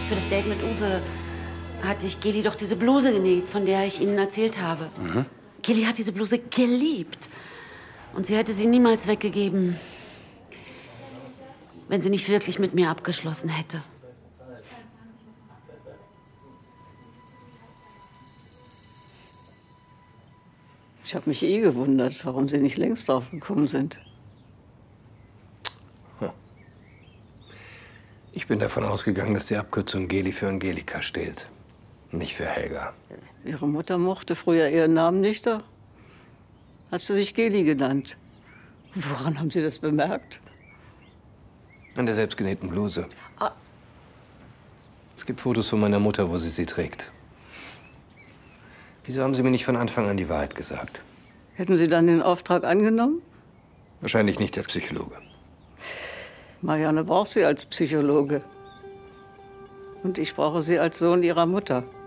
Für das Date mit Uwe hatte ich Geli doch diese Bluse genäht, von der ich Ihnen erzählt habe. Mhm. Geli hat diese Bluse geliebt. Und sie hätte sie niemals weggegeben, wenn sie nicht wirklich mit mir abgeschlossen hätte. Ich habe mich gewundert, warum Sie nicht längst drauf gekommen sind. Ich bin davon ausgegangen, dass die Abkürzung Geli für Angelika steht, nicht für Helga. Ihre Mutter mochte früher Ihren Namen nicht, da hat sie sich Geli genannt. Woran haben Sie das bemerkt? An der selbstgenähten Bluse. Es gibt Fotos von meiner Mutter, wo sie trägt. Wieso haben Sie mir nicht von Anfang an die Wahrheit gesagt? Hätten Sie dann den Auftrag angenommen? Wahrscheinlich nicht als Psychologe. Marianne braucht Sie als Psychologe. Und ich brauche Sie als Sohn Ihrer Mutter.